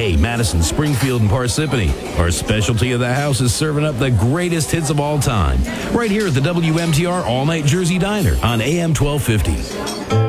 Hey, Madison, Springfield, and Parsippany. Our specialty of the house is serving up the greatest hits of all time. Right here at the WMTR All Night Jersey Diner on AM 1250.